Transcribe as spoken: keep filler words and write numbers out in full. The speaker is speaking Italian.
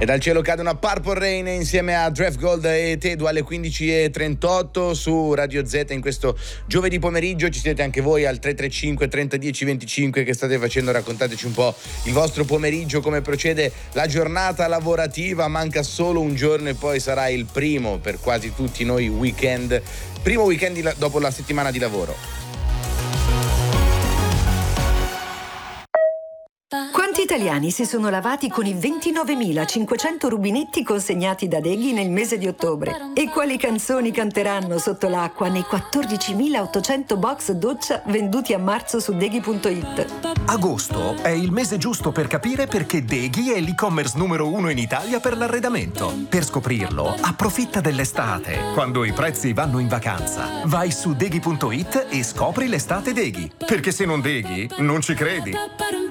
E dal cielo cade una Purple Rain insieme a Draft Gold e Tedu alle quindici e trentotto su Radio Z in questo giovedì pomeriggio. Ci siete anche voi al tre tre cinque trenta dieci venticinque. Che state facendo? Raccontateci un po' il vostro pomeriggio, come procede la giornata lavorativa. Manca solo un giorno e poi sarà il primo per quasi tutti noi weekend, primo weekend di la- dopo la settimana di lavoro. Quanti italiani si sono lavati con i ventinovemilacinquecento rubinetti consegnati da Deghi nel mese di ottobre? E quali canzoni canteranno sotto l'acqua nei quattordicimilaottocento box doccia venduti a marzo su Deghi punto it? Agosto è il mese giusto per capire perché Deghi è l'e-commerce numero uno in Italia per l'arredamento. Per scoprirlo, approfitta dell'estate, quando i prezzi vanno in vacanza. Vai su Deghi punto it e scopri l'estate Deghi. Perché se non Deghi, non ci credi.